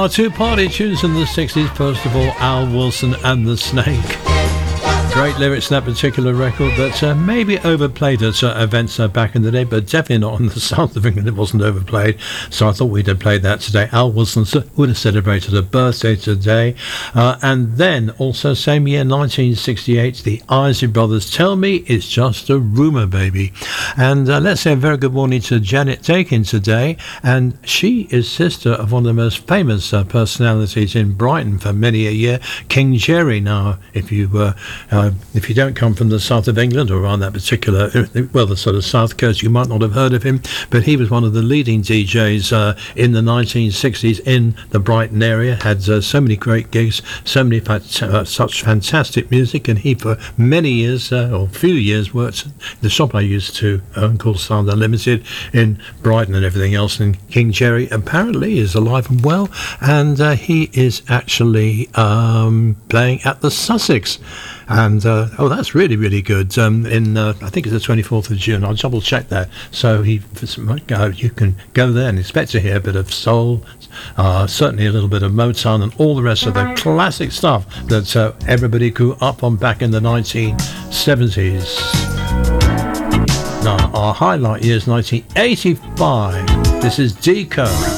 Now, two party tunes in the 60s. First of all, Al Wilson and the Snake. Great lyrics in that particular record that maybe overplayed at events back in the day, but definitely not in the south of England. It wasn't overplayed, so I thought we'd have played that today. Al Wilson would have celebrated a birthday today. And then, also same year, 1968, the Isley Brothers, Tell Me It's Just a Rumour, Baby. And let's say a very good morning to Janet Dakin today. And she is sister of one of the most famous personalities in Brighton for many a year, King Jerry. Now, if you don't come from the south of England or on that particular, the sort of south coast, you might not have heard of him, but he was one of the leading DJs in the 1960s in the Brighton area, had so many great gigs, such fantastic music, and he for many years, or few years, worked the shop I used to own called Sound Unlimited in Brighton and everything else, and King Jerry apparently is alive and well, and he is actually playing at the Sussex. And that's really, really good. I think it's the 24th of June. I'll double check that. So you can go there and expect to hear a bit of soul, certainly a little bit of Motown, and all the rest of the classic stuff that everybody grew up on back in the 1970s. Now, our highlight year is 1985. This is Deco.